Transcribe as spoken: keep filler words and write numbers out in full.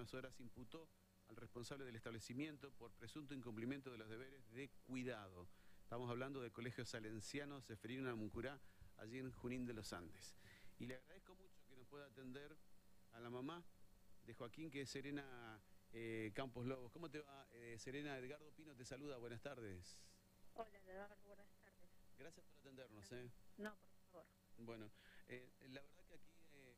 últimas horas imputó al responsable del establecimiento por presunto incumplimiento de los deberes de cuidado. Estamos hablando del Colegio Salenciano Seferino Namuncurá, allí en Junín de los Andes. Y le agradezco mucho que nos pueda atender a la mamá de Joaquín, que es Serena eh, Campos Lobos. ¿Cómo te va, eh, Serena? Edgardo Pino te saluda, buenas tardes. Hola, Eduardo, buenas tardes. Gracias por atendernos, ¿eh? No, por favor. Bueno, eh, la verdad que aquí